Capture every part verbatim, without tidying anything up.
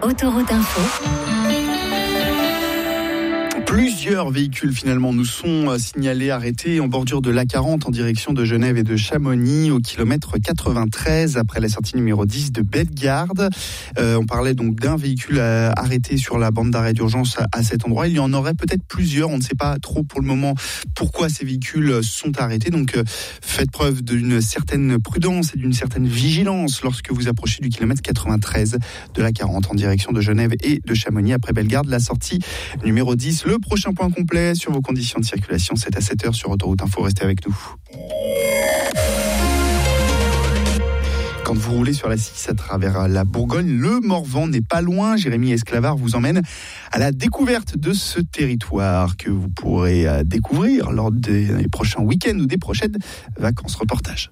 Autoroute Info. Plusieurs véhicules finalement nous sont signalés arrêtés en bordure de l'A quarante en direction de Genève et de Chamonix au kilomètre quatre-vingt-treize après la sortie numéro dix de Bellegarde. Euh, on parlait donc d'un véhicule arrêté sur la bande d'arrêt d'urgence à, à cet endroit. Il y en aurait peut-être plusieurs. On ne sait pas trop pour le moment pourquoi ces véhicules sont arrêtés. Donc euh, faites preuve d'une certaine prudence et d'une certaine vigilance lorsque vous approchez du kilomètre quatre-vingt-treize de l'A quarante en direction de Genève et de Chamonix après Bellegarde. La sortie numéro dix. Le prochain point complet sur vos conditions de circulation, c'est à sept heures sur Autoroute Info. Restez avec nous. Quand vous roulez sur la six à travers la Bourgogne, le Morvan n'est pas loin. Jérémy Esclavard vous emmène à la découverte de ce territoire que vous pourrez découvrir lors des prochains week-ends ou des prochaines vacances. Reportage.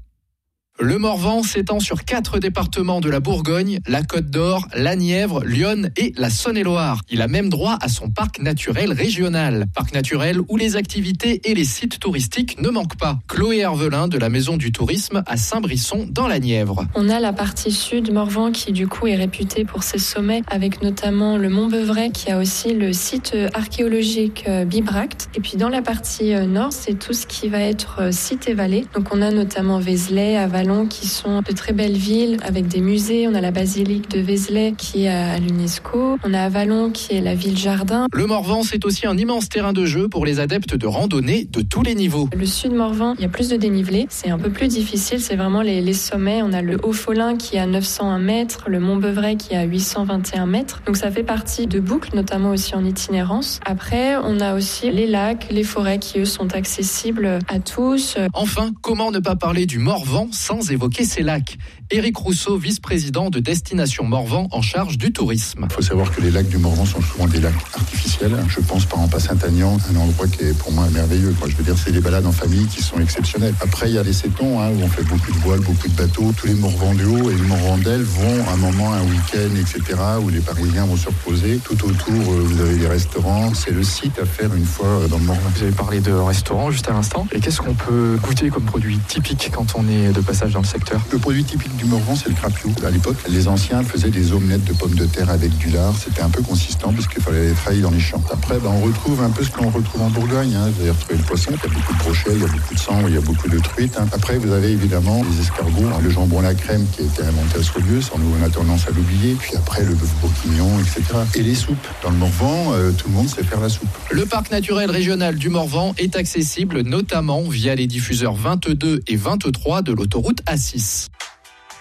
Le Morvan s'étend sur quatre départements de la Bourgogne, la Côte d'Or, la Nièvre, l'Yonne et la Saône-et-Loire. Il a même droit à son parc naturel régional. Parc naturel où les activités et les sites touristiques ne manquent pas. Chloé Hervelin de la Maison du Tourisme à Saint-Brisson dans la Nièvre. On a la partie sud Morvan qui du coup est réputée pour ses sommets avec notamment le Mont Beuvray qui a aussi le site archéologique Bibracte. Et puis dans la partie nord, c'est tout ce qui va être site et vallée. Donc on a notamment Vézelay, Avalon, qui sont de très belles villes avec des musées. On a la basilique de Vézelay qui est à l'UNESCO. On a Avalon qui est la ville jardin. Le Morvan, c'est aussi un immense terrain de jeu pour les adeptes de randonnée de tous les niveaux. Le sud Morvan, il y a plus de dénivelé. C'est un peu plus difficile. C'est vraiment les, les sommets. On a le Haut-Folin qui est à neuf cent un mètres, le Mont Beuvray qui est à huit cent vingt et un mètres. Donc ça fait partie de boucles, notamment aussi en itinérance. Après, on a aussi les lacs, les forêts qui eux sont accessibles à tous. Enfin, comment ne pas parler du Morvan sans évoquer ces lacs. Éric Rousseau, vice-président de Destination Morvan en charge du tourisme. Il faut savoir que les lacs du Morvan sont souvent des lacs artificiels. Je pense par exemple à Saint-Aignan, un endroit qui est pour moi merveilleux. Je veux dire, c'est des balades en famille qui sont exceptionnelles. Après, il y a les Sétons, hein, où on fait beaucoup de voiles, beaucoup de bateaux. Tous les Morvan de haut et les Morvan d'Elle vont un moment, un week-end, et cetera, où les Parisiens vont se reposer. Tout autour, vous avez des restaurants. C'est le site à faire une fois dans le Morvan. Vous avez parlé de restaurants juste à l'instant. Et qu'est-ce qu'on peut goûter comme produit typique quand on est de passage dans le secteur? Le produit typique du Morvan, c'est le crapiou. À l'époque, les anciens faisaient des omelettes de pommes de terre avec du lard. C'était un peu consistant parce qu'il fallait les travailler dans les champs. Après, ben, on retrouve un peu ce qu'on retrouve en Bourgogne. Hein. Vous allez retrouver le poisson. Il y a beaucoup de brochets, il y a beaucoup de sang, il y a beaucoup de truites. Hein. Après, vous avez évidemment les escargots, le jambon à la crème qui a été inventé à Saulieu. Sans nous, on a tendance à l'oublier. Puis après, le bœuf bourguignon, et cetera. Et les soupes. Dans le Morvan, euh, tout le monde sait faire la soupe. Le parc naturel régional du Morvan est accessible notamment via les diffuseurs vingt-deux et vingt-trois de l'autoroute A six.